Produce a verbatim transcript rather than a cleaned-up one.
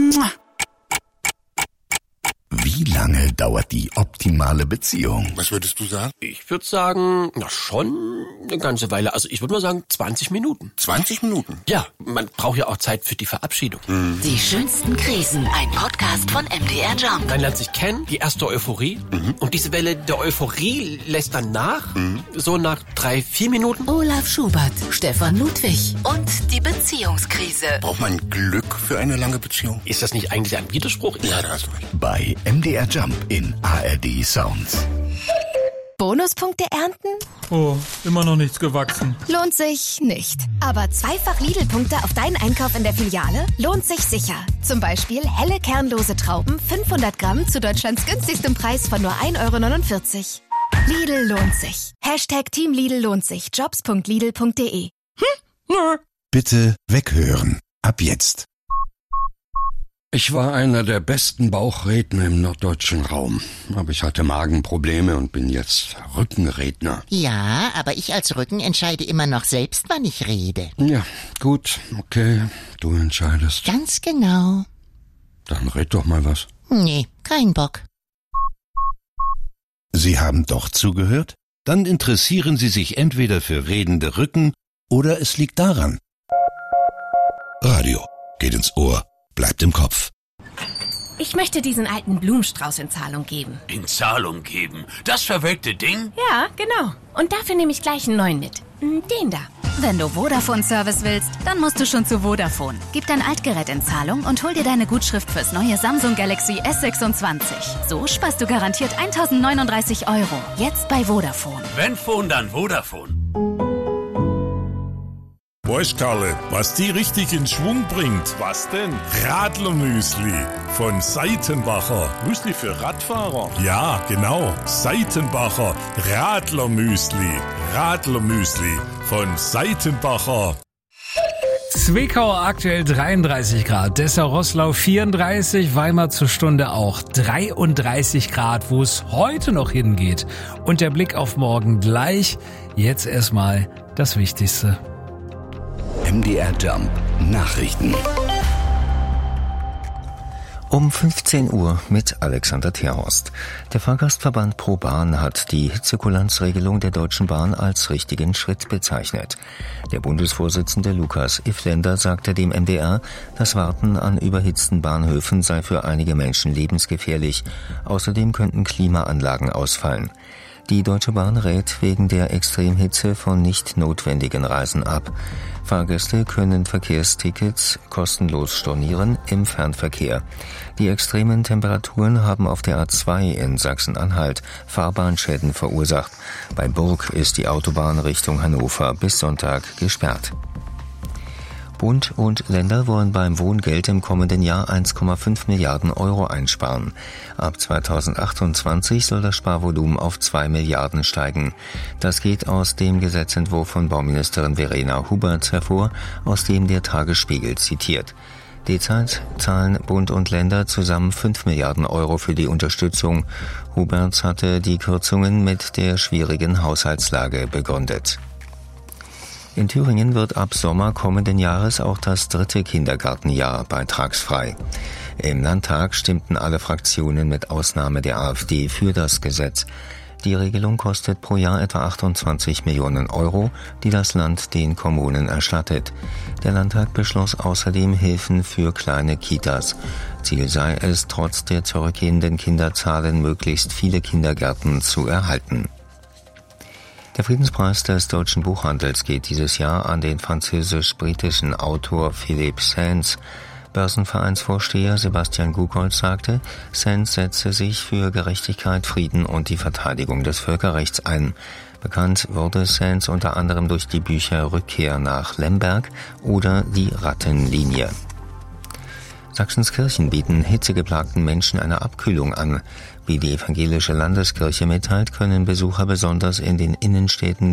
Wie lange dauert die optimale Beziehung? Was würdest du sagen? Ich würde sagen, na schon eine ganze Weile. Also ich würde mal sagen zwanzig Minuten. zwanzig Minuten? Ja, man braucht ja auch Zeit für die Verabschiedung. Mhm. Die schönsten Krisen. Ein Podcast von M D R Jump. Man lernt sich kennen, die erste Euphorie. Mhm. Und diese Welle der Euphorie lässt dann nach. Mhm. So nach drei, vier Minuten. Olaf Schubert, Stefan Ludwig und die Beziehungskrise. Braucht man Glück für eine lange Beziehung? Ist das nicht eigentlich ein Widerspruch? Ja, da hast du recht. Bei M D R Jump in A R D Sounds. Bonuspunkte ernten? Oh, immer noch nichts gewachsen. Lohnt sich nicht. Aber zweifach Lidl-Punkte auf deinen Einkauf in der Filiale lohnt sich sicher. Zum Beispiel helle kernlose Trauben, fünfhundert Gramm zu Deutschlands günstigstem Preis von nur ein Euro neunundvierzig. Lidl lohnt sich. Hashtag Team Lidl lohnt sich. jobs punkt lidl punkt de. Hm? Nö. Bitte weghören. Ab jetzt. Ich war einer der besten Bauchredner im norddeutschen Raum. Aber ich hatte Magenprobleme und bin jetzt Rückenredner. Ja, aber ich als Rücken entscheide immer noch selbst, wann ich rede. Ja, gut, okay, du entscheidest. Ganz genau. Dann red doch mal was. Nee, kein Bock. Sie haben doch zugehört? Dann interessieren Sie sich entweder für redende Rücken oder es liegt daran. Radio geht ins Ohr. Bleibt im Kopf. Ich möchte diesen alten Blumenstrauß in Zahlung geben. In Zahlung geben? Das verwelkte Ding? Ja, genau. Und dafür nehme ich gleich einen neuen mit. Den da. Wenn du Vodafone-Service willst, dann musst du schon zu Vodafone. Gib dein Altgerät in Zahlung und hol dir deine Gutschrift fürs neue Samsung Galaxy S sechsundzwanzig. So sparst du garantiert eintausendneununddreißig Euro. Jetzt bei Vodafone. Wenn Phone, dann Vodafone. Weißt, Karle, was die richtig in Schwung bringt? Was denn? Radlermüsli von Seitenbacher. Müsli für Radfahrer? Ja, genau. Seitenbacher Radlermüsli. Radlermüsli von Seitenbacher. Zwickau aktuell dreiunddreißig Grad, Dessau-Roßlau vierunddreißig, Weimar zur Stunde auch dreiunddreißig Grad, wo es heute noch hingeht. Und der Blick auf morgen gleich. Jetzt erstmal das Wichtigste. M D R Jump Nachrichten. Um fünfzehn Uhr mit Alexander Terhorst. Der Fahrgastverband ProBahn hat die Hitzekulanzregelung der Deutschen Bahn als richtigen Schritt bezeichnet. Der Bundesvorsitzende Lukas Ifländer sagte dem M D R, das Warten an überhitzten Bahnhöfen sei für einige Menschen lebensgefährlich. Außerdem könnten Klimaanlagen ausfallen. Die Deutsche Bahn rät wegen der Extremhitze von nicht notwendigen Reisen ab. Fahrgäste können Verkehrstickets kostenlos stornieren im Fernverkehr. Die extremen Temperaturen haben auf der A zwei in Sachsen-Anhalt Fahrbahnschäden verursacht. Bei Burg ist die Autobahn Richtung Hannover bis Sonntag gesperrt. Bund und Länder wollen beim Wohngeld im kommenden Jahr eins Komma fünf Milliarden Euro einsparen. Ab zweitausendachtundzwanzig soll das Sparvolumen auf zwei Milliarden steigen. Das geht aus dem Gesetzentwurf von Bauministerin Verena Huberts hervor, aus dem der Tagesspiegel zitiert. Derzeit zahlen Bund und Länder zusammen fünf Milliarden Euro für die Unterstützung. Huberts hatte die Kürzungen mit der schwierigen Haushaltslage begründet. In Thüringen wird ab Sommer kommenden Jahres auch das dritte Kindergartenjahr beitragsfrei. Im Landtag stimmten alle Fraktionen mit Ausnahme der AfD für das Gesetz. Die Regelung kostet pro Jahr etwa achtundzwanzig Millionen Euro, die das Land den Kommunen erstattet. Der Landtag beschloss außerdem Hilfen für kleine Kitas. Ziel sei es, trotz der zurückgehenden Kinderzahlen möglichst viele Kindergärten zu erhalten. Der Friedenspreis des deutschen Buchhandels geht dieses Jahr an den französisch-britischen Autor Philippe Sands. Börsenvereinsvorsteher Sebastian Gugolz sagte, Sands setze sich für Gerechtigkeit, Frieden und die Verteidigung des Völkerrechts ein. Bekannt wurde Sands unter anderem durch die Bücher Rückkehr nach Lemberg oder Die Rattenlinie. Sachsens Kirchen bieten hitzegeplagten Menschen eine Abkühlung an. Wie die evangelische Landeskirche mitteilt, können Besucher besonders in den Innenstädten